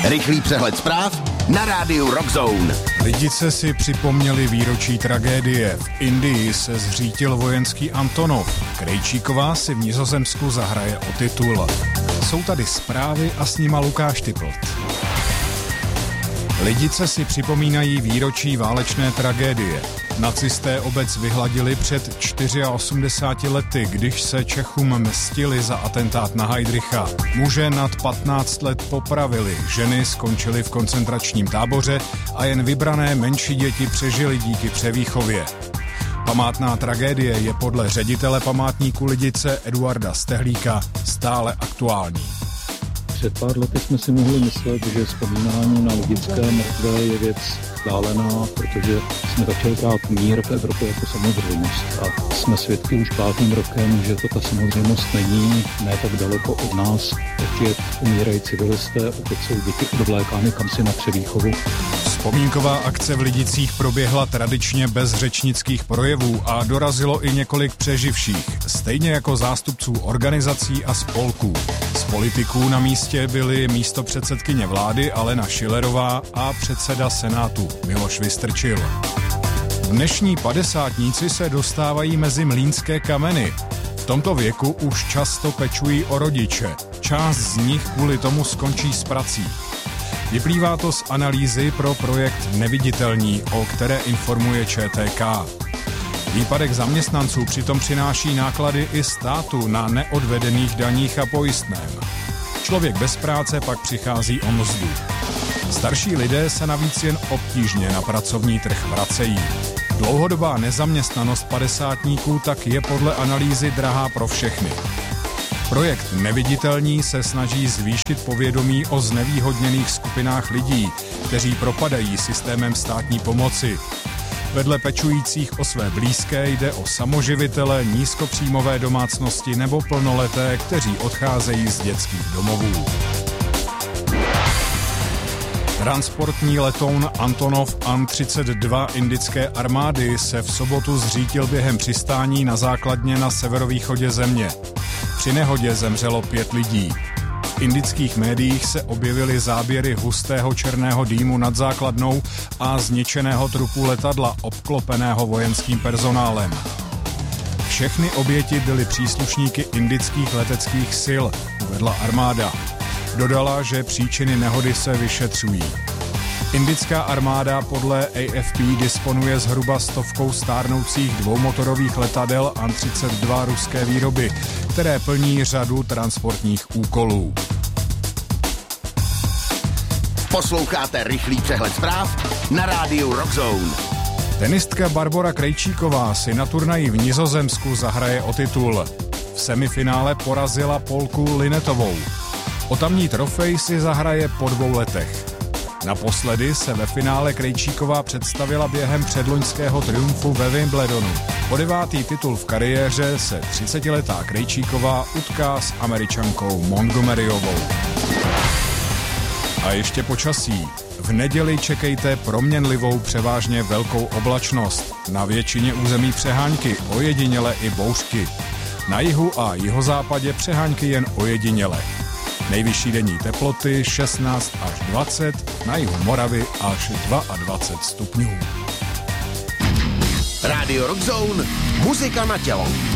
Rychlý přehled zpráv na rádiu Rock Zone. Lidice si připomněli výročí tragédie. V Indii se zřítil vojenský Antonov. Krejčíková si v Nizozemsku zahraje o titul. Jsou tady zprávy a s nima Lukáš Typlt. Lidice si připomínají výročí válečné tragédie. Nacisté obec vyhladili před 84 lety, když se Čechům mstili za atentát na Heydricha. Muže nad 15 let popravili, ženy skončily v koncentračním táboře a jen vybrané menší děti přežily díky převýchově. Památná tragédie je podle ředitele památníku Lidice Eduarda Stehlíka stále aktuální. Před pár lety jsme si mohli myslet, že vzpomínání na lidické mrtvé je věc vzdálená, protože jsme začali brát mír v Evropě jako samozřejmost. A jsme svědky už 5. rokem, že to ta samozřejmost není, ne tak daleko od nás. Opět umírají civilisté, opět jsou děti odvlékány kamsi na převýchovu. Vzpomínková akce v Lidicích proběhla tradičně bez řečnických projevů a dorazilo i několik přeživších, stejně jako zástupců organizací a spolků. Z politiků na místě byly místopředsedkyně vlády Alena Schillerová a předseda Senátu Miloš Vystrčil. Dnešní padesátníci se dostávají mezi mlýnské kameny. V tomto věku už často pečují o rodiče. Část z nich kvůli tomu skončí s prací. Vyplývá to z analýzy pro projekt Neviditelní, o které informuje ČTK. Výpadek zaměstnanců přitom přináší náklady i státu na neodvedených daních a pojistném. Člověk bez práce pak přichází o mzdu. Starší lidé se navíc jen obtížně na pracovní trh vracejí. Dlouhodobá nezaměstnanost padesátníků tak je podle analýzy drahá pro všechny. Projekt Neviditelní se snaží zvýšit povědomí o znevýhodněných skupinách lidí, kteří propadají systémem státní pomoci. Vedle pečujících o své blízké jde o samoživitele, nízkopříjmové domácnosti nebo plnoleté, kteří odcházejí z dětských domovů. Transportní letoun Antonov An-32 indické armády se v sobotu zřítil během přistání na základně na severovýchodě země. Při nehodě zemřelo 5 lidí. V indických médiích se objevily záběry hustého černého dýmu nad základnou a zničeného trupu letadla obklopeného vojenským personálem. Všechny oběti byly příslušníky indických leteckých sil, uvedla armáda. Dodala, že příčiny nehody se vyšetřují. Indická armáda podle AFP disponuje zhruba 100 stárnoucích dvoumotorových letadel An-32 ruské výroby, které plní řadu transportních úkolů. Posloucháte rychlý přehled zpráv na rádiu Rock Zone. Tenistka Barbora Krejčíková si na turnaji v Nizozemsku zahraje o titul. V semifinále porazila Polku Linetovou. O tamní trofej si zahraje po 2 letech. Naposledy se ve finále Krejčíková představila během předloňského triumfu ve Wimbledonu. Po 9. titul v kariéře se 30letá Krejčíková utká s Američankou Montgomeryovou. A ještě počasí. V neděli čekejte proměnlivou převážně velkou oblačnost. Na většině území přehánky, ojediněle i bouřky. Na jihu a jihozápadě přehánky jen ojediněle. Nejvyšší denní teploty 16 až 20, na jihu Moravy až 22 stupňů. Rádio Rock Zone, muzika na tělo.